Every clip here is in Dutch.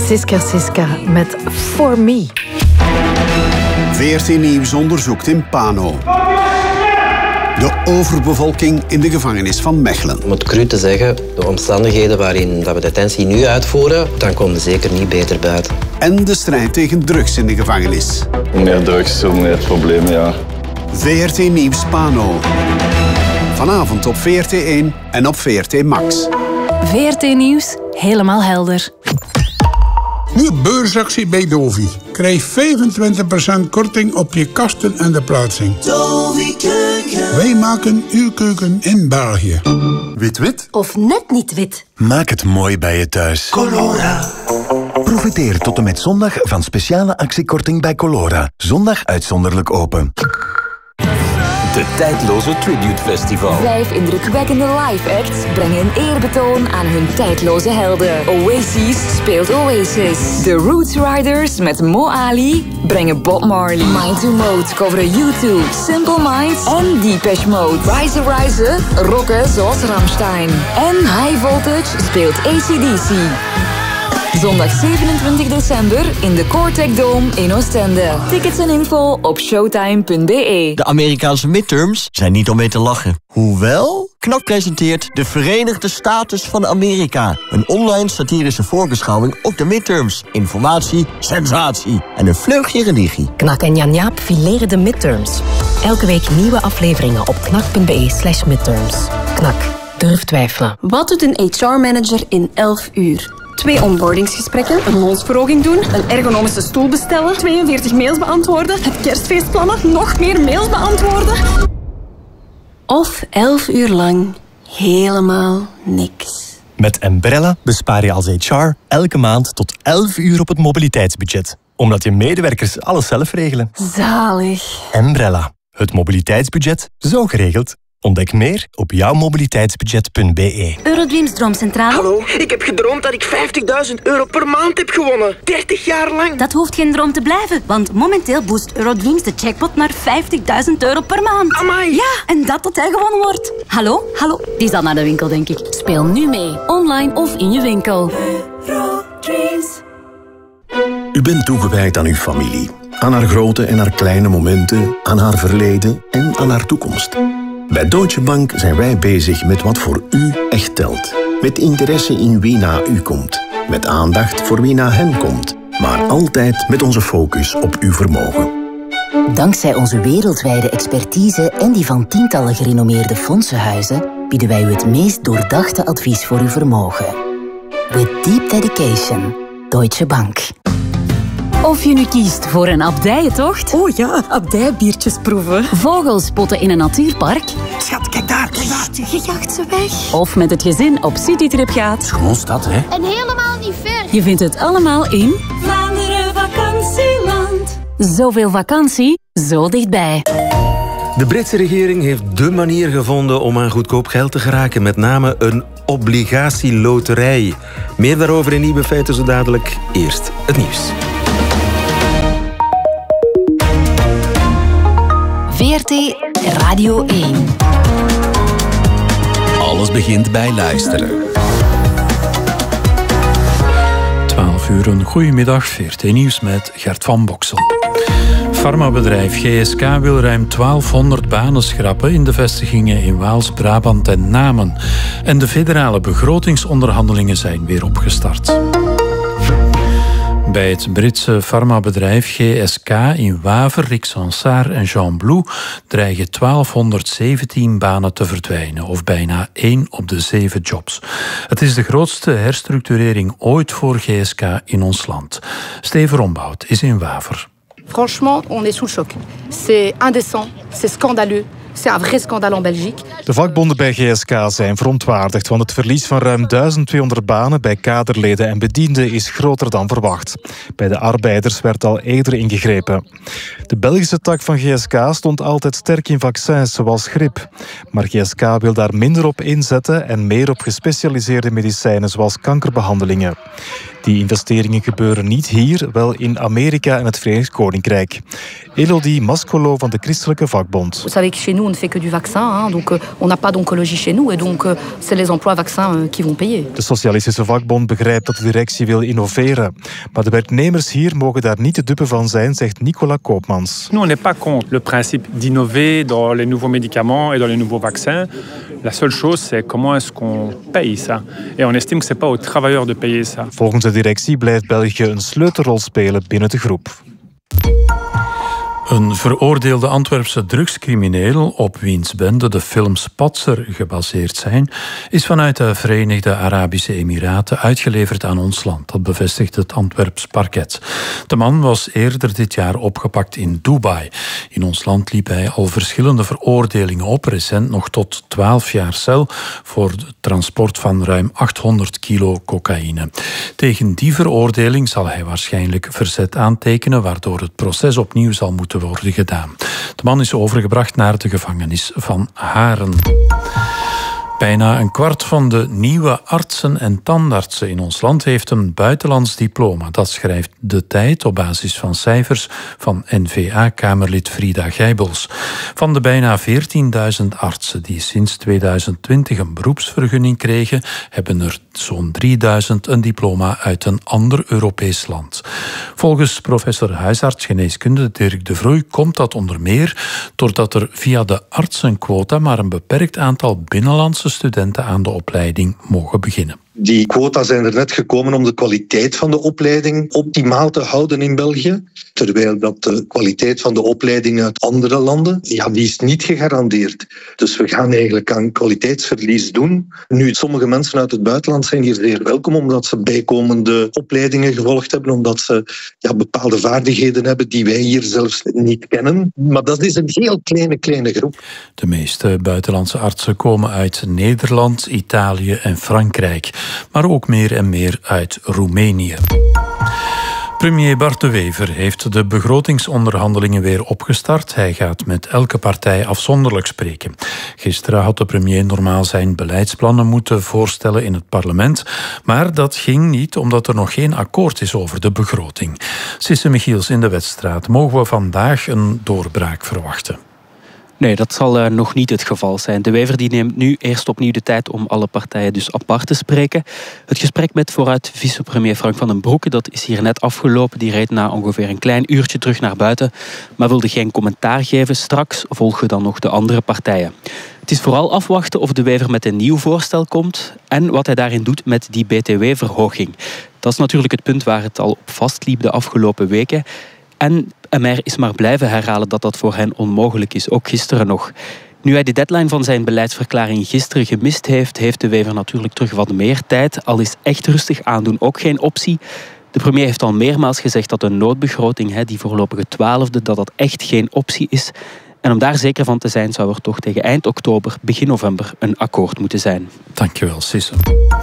Siska met For Me. VRT Nieuws onderzoekt in Pano de overbevolking in de gevangenis van Mechelen. Om het cru te zeggen, de omstandigheden waarin we detentie nu uitvoeren, dan komen we zeker niet beter buiten. En de strijd tegen drugs in de gevangenis. Hoe meer drugs, hoe meer het probleem, ja. VRT Nieuws Pano. Vanavond op VRT1 en op VRT Max. VRT Nieuws, helemaal helder. Nu beursactie bij Dovi. Krijg 25% korting op je kasten en de plaatsing. Dovi Keuken. Wij maken uw keuken in België. Wit-wit? Of net niet wit. Maak het mooi bij je thuis. Colora. Profiteer tot en met zondag van speciale actiekorting bij Colora. Zondag uitzonderlijk open. De tijdloze Tribute Festival. 5 indrukwekkende live acts brengen een eerbetoon aan hun tijdloze helden. Oasis speelt Oasis. The Roots Riders met Mo Ali brengen Bob Marley. Mind to Mode coveren U2, Simple Minds en Depeche Mode. Rise, rocken zoals Rammstein. En High Voltage speelt AC/DC. Zondag 27 december in de Cortec Dome in Oostende. Tickets en info op showtime.be. De Amerikaanse midterms zijn niet om mee te lachen. Hoewel, KNAK presenteert de Verenigde Staten van Amerika. Een online satirische voorbeschouwing op de midterms. Informatie, sensatie en een vleugje religie. KNAK en Jan Jaap fileren de midterms. Elke week nieuwe afleveringen op knak.be/midterms. KNAK, durf twijfelen. Wat doet een HR-manager in 11 uur? 2 onboardingsgesprekken, een loonsverhoging doen, een ergonomische stoel bestellen, 42 mails beantwoorden, het kerstfeest plannen, nog meer mails beantwoorden. Of 11 uur lang helemaal niks. Met Embrella bespaar je als HR elke maand tot 11 uur op het mobiliteitsbudget. Omdat je medewerkers alles zelf regelen. Zalig. Embrella, het mobiliteitsbudget zo geregeld. Ontdek meer op jouwmobiliteitsbudget.be. Eurodreams Droomcentrale. Hallo, ik heb gedroomd dat ik €50.000 per maand heb gewonnen. 30 jaar lang. Dat hoeft geen droom te blijven, want momenteel boost Eurodreams de jackpot naar €50.000 per maand. Amai. Ja, en dat tot hij gewonnen wordt. Hallo, die is al naar de winkel, denk ik. Speel nu mee, online of in je winkel. Eurodreams. U bent toegewijd aan uw familie. Aan haar grote en haar kleine momenten, aan haar verleden en aan haar toekomst. Bij Deutsche Bank zijn wij bezig met wat voor u echt telt. Met interesse in wie na u komt. Met aandacht voor wie na hen komt. Maar altijd met onze focus op uw vermogen. Dankzij onze wereldwijde expertise en die van tientallen gerenommeerde fondsenhuizen bieden wij u het meest doordachte advies voor uw vermogen. With deep dedication. Deutsche Bank. Of je nu kiest voor een abdijentocht. Oh ja, abdijbiertjes proeven. Vogels spotten in een natuurpark. Schat, kijk daar. Je jaagt ze weg. Of met het gezin op citytrip gaat. Gewoon stad, hè? En helemaal niet ver. Je vindt het allemaal in Vlaanderen vakantieland. Zoveel vakantie, zo dichtbij. De Britse regering heeft dé manier gevonden om aan goedkoop geld te geraken. Met name een obligatieloterij. Meer daarover in Nieuwe Feiten zo dadelijk. Eerst het nieuws. VRT Radio 1. Alles begint bij luisteren. 12 uur, een goedemiddag. VRT Nieuws met Gert van Boksel. Farmabedrijf GSK wil ruim 1200 banen schrappen in de vestigingen in Waals, Brabant en Namen. En de federale begrotingsonderhandelingen zijn weer opgestart. Bij het Britse farmabedrijf GSK in Waver, Rixensart en Jean-Blou dreigen 1217 banen te verdwijnen, of bijna 1 op de 7 jobs. Het is de grootste herstructurering ooit voor GSK in ons land. Steven Rombout is in Waver. Franchement, on est sous le choc. C'est indécent, c'est scandaleux. C'est un vrai scandale en Belgique. De vakbonden bij GSK zijn verontwaardigd, want het verlies van ruim 1200 banen bij kaderleden en bedienden is groter dan verwacht. Bij de arbeiders werd al eerder ingegrepen. De Belgische tak van GSK stond altijd sterk in vaccins, zoals griep. Maar GSK wil daar minder op inzetten en meer op gespecialiseerde medicijnen, zoals kankerbehandelingen. Die investeringen gebeuren niet hier, wel in Amerika en het Verenigd Koninkrijk. Elodie Mascolo van de Christelijke Vakbond. Vous savez que chez nous, nous, on ne fait que du vaccin, hein, donc on n'a pas d'oncologie chez nous, et donc c'est les emplois vaccins qui vont payer. De Socialistische Vakbond begrijpt dat de directie wil innoveren. Maar de werknemers hier mogen daar niet de dupe van zijn, zegt Nicolas Koopmans. Nous, on n'est pas contre le principe d'innover dans les nouveaux médicaments et dans les nouveaux vaccins. La seule chose, c'est comment est-ce qu'on paye ça. Et on estime que c'est pas aux travailleurs de payer ça. Volgens de directie blijft België een sleutelrol spelen binnen de groep. Een veroordeelde Antwerpse drugscrimineel, op wiens bende de films Patser gebaseerd zijn, is vanuit de Verenigde Arabische Emiraten uitgeleverd aan ons land. Dat bevestigt het Antwerps parket. De man was eerder dit jaar opgepakt in Dubai. In ons land liep hij al verschillende veroordelingen op, recent nog tot 12 jaar cel voor het transport van ruim 800 kilo cocaïne. Tegen die veroordeling zal hij waarschijnlijk verzet aantekenen, waardoor het proces opnieuw zal moeten worden gedaan. De man is overgebracht naar de gevangenis van Haren. Bijna een kwart van de nieuwe artsen en tandartsen in ons land heeft een buitenlands diploma. Dat schrijft De Tijd op basis van cijfers van N-VA-Kamerlid Frida Gijbels. Van de bijna 14.000 artsen die sinds 2020 een beroepsvergunning kregen, hebben er zo'n 3.000 een diploma uit een ander Europees land. Volgens professor huisartsgeneeskunde Dirk de Vroei komt dat onder meer doordat er via de artsenquota maar een beperkt aantal binnenlandse studenten aan de opleiding mogen beginnen. Die quota zijn er net gekomen om de kwaliteit van de opleiding optimaal te houden in België. Terwijl dat de kwaliteit van de opleidingen uit andere landen, die is niet gegarandeerd. Dus we gaan eigenlijk aan kwaliteitsverlies doen. Nu, sommige mensen uit het buitenland zijn hier zeer welkom, omdat ze bijkomende opleidingen gevolgd hebben, omdat ze bepaalde vaardigheden hebben die wij hier zelfs niet kennen. Maar dat is een heel kleine groep. De meeste buitenlandse artsen komen uit Nederland, Italië en Frankrijk. Maar ook meer en meer uit Roemenië. Premier Bart De Wever heeft de begrotingsonderhandelingen weer opgestart. Hij gaat met elke partij afzonderlijk spreken. Gisteren had de premier normaal zijn beleidsplannen moeten voorstellen in het parlement. Maar dat ging niet omdat er nog geen akkoord is over de begroting. Sisse Michiels in de Wetstraat. Mogen we vandaag een doorbraak verwachten? Nee, dat zal nog niet het geval zijn. De Wever die neemt nu eerst opnieuw de tijd om alle partijen dus apart te spreken. Het gesprek met vooruit vicepremier Frank van den Broeke, dat is hier net afgelopen. Die reed na ongeveer een klein uurtje terug naar buiten, maar wilde geen commentaar geven. Straks volgen dan nog de andere partijen. Het is vooral afwachten of De Wever met een nieuw voorstel komt en wat hij daarin doet met die BTW-verhoging. Dat is natuurlijk het punt waar het al op vastliep de afgelopen weken. En MR is maar blijven herhalen dat dat voor hen onmogelijk is, ook gisteren nog. Nu hij de deadline van zijn beleidsverklaring gisteren gemist heeft, heeft De Wever natuurlijk terug wat meer tijd. Al is echt rustig aandoen ook geen optie. De premier heeft al meermaals gezegd dat een noodbegroting, die voorlopige 12e, dat dat echt geen optie is. En om daar zeker van te zijn, zou er toch tegen eind oktober, begin november een akkoord moeten zijn. Dankjewel, Sisse.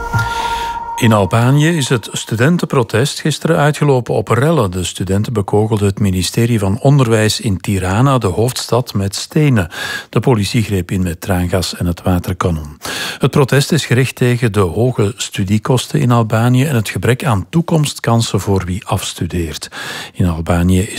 In Albanië is het studentenprotest gisteren uitgelopen op rellen. De studenten bekogelden het ministerie van Onderwijs in Tirana, de hoofdstad, met stenen. De politie greep in met traangas en het waterkanon. Het protest is gericht tegen de hoge studiekosten in Albanië en het gebrek aan toekomstkansen voor wie afstudeert. In Albanië is